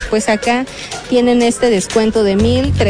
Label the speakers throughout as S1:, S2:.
S1: pues acá tienen este descuento de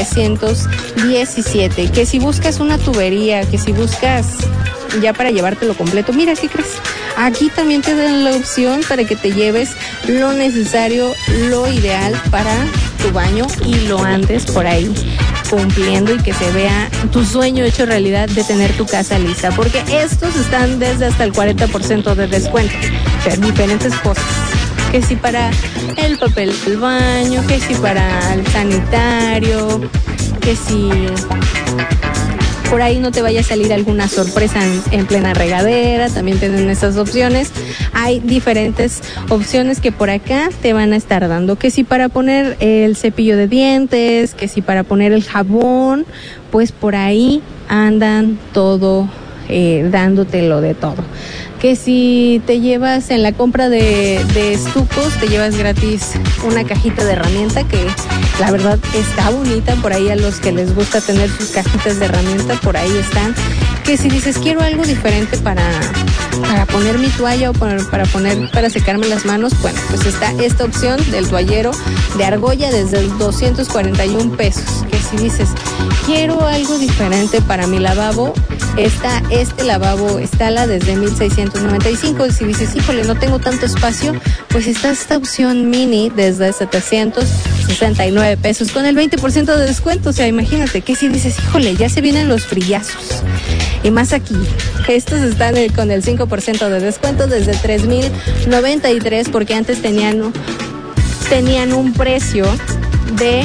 S1: 1,317. Que si buscas una tubería, que si buscas ya para llevártelo completo, mira, ¿qué crees? Aquí también te dan la opción para que te lleves lo necesario, lo ideal para tu baño y lo andes por ahí cumpliendo y que se vea tu sueño hecho realidad de tener tu casa lista, porque estos están desde hasta el 40% de descuento, pero diferentes cosas, que si para el papel del baño, que si para el sanitario, que si por ahí no te vaya a salir alguna sorpresa en plena regadera, también tienen esas opciones. Hay diferentes opciones que por acá te van a estar dando, que si para poner el cepillo de dientes, que si para poner el jabón, pues por ahí andan todo, dándotelo de todo. Que si te llevas en la compra de estucos, te llevas gratis una cajita de herramienta que la verdad está bonita. Por ahí a los que les gusta tener sus cajitas de herramienta, por ahí están. Que si dices quiero algo diferente para poner mi toalla o para secarme las manos, bueno, pues está esta opción del toallero de argolla desde 241 pesos. Que si dices quiero algo diferente para mi lavabo, está este lavabo Stala desde 1,695. Y si dices, híjole, no tengo tanto espacio, pues está esta opción mini desde 769 pesos con el 20% de descuento. O sea, imagínate que si dices, híjole, ya se vienen los frillazos. Y más aquí, estos están con el 5% de descuento desde 3,093, porque antes tenían un precio de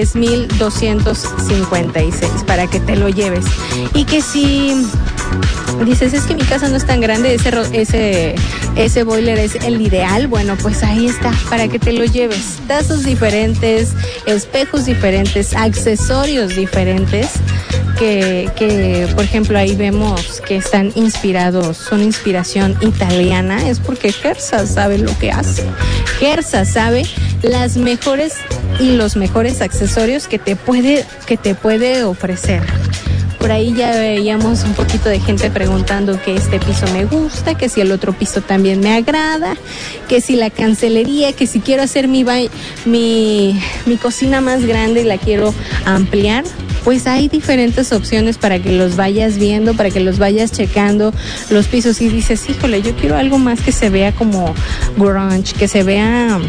S1: 3,256 para que te lo lleves. Y que si dices, es que mi casa no es tan grande, ese boiler es el ideal, bueno, pues ahí está, para que te lo lleves. Tazos diferentes, espejos diferentes, accesorios diferentes, que por ejemplo ahí vemos que están inspirados, son inspiración italiana, es porque Gersa sabe lo que hace. Gersa sabe las mejores y los mejores accesorios que te puede ofrecer. Por ahí ya veíamos un poquito de gente preguntando que este piso me gusta, que si el otro piso también me agrada, que si la cancelería, que si quiero hacer mi cocina más grande y la quiero ampliar. Pues hay diferentes opciones para que los vayas viendo, para que los vayas checando los pisos y dices, híjole, yo quiero algo más que se vea como grunge, que se vea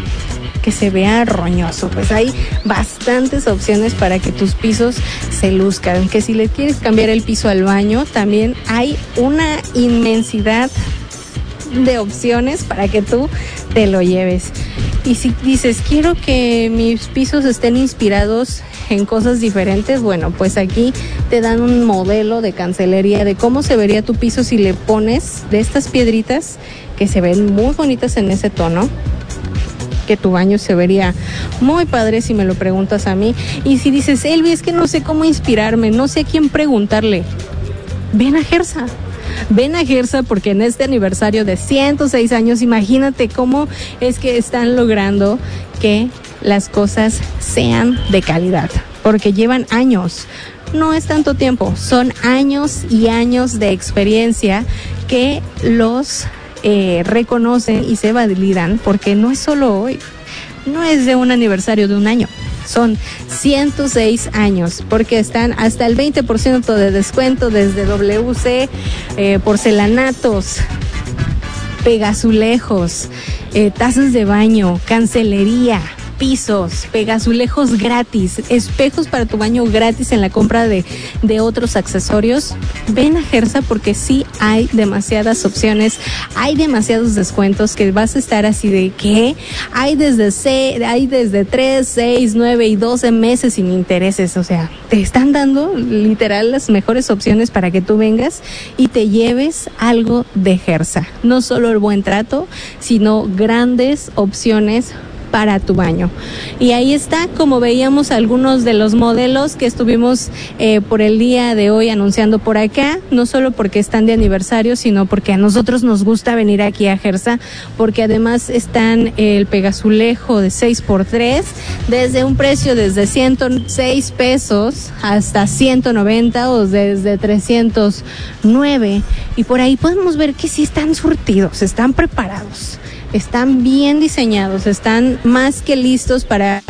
S1: roñoso. Pues hay bastantes opciones para que tus pisos se luzcan. Que si le quieres cambiar el piso al baño, también hay una inmensidad de opciones para que tú te lo lleves. Y si dices, quiero que mis pisos estén inspirados en cosas diferentes, bueno, pues aquí te dan un modelo de cancelería de cómo se vería tu piso si le pones de estas piedritas que se ven muy bonitas en ese tono, que tu baño se vería muy padre si me lo preguntas a mí. Y si dices, Elvi, es que no sé cómo inspirarme, no sé a quién preguntarle, ven a Gersa. Ven a Gersa, porque en este aniversario de 106 años, imagínate cómo es que están logrando que las cosas sean de calidad, porque llevan años, no es tanto tiempo, son años y años de experiencia que los reconocen y se validan, porque no es solo hoy, no es de un aniversario de un año, son 106 años, porque están hasta el 20% de descuento desde WC, porcelanatos, pegazulejos, tazas de baño, cancelería, pisos, pegazulejos gratis, espejos para tu baño gratis en la compra de otros accesorios. Ven a Gersa, porque sí hay demasiadas opciones, hay demasiados descuentos que vas a estar así de ¿qué? Hay desde 3, 6, 9 y 12 meses sin intereses. O sea, te están dando literal las mejores opciones para que tú vengas y te lleves algo de Gersa. No solo el buen trato, sino grandes opciones para tu baño. Y ahí está, como veíamos, algunos de los modelos que estuvimos por el día de hoy anunciando por acá, no solo porque están de aniversario, sino porque a nosotros nos gusta venir aquí a Gersa, porque además están el pegazulejo de 6x3 desde un precio desde 106 pesos hasta 190 o desde 309, y por ahí podemos ver que sí están surtidos, están preparados, están bien diseñados, están más que listos para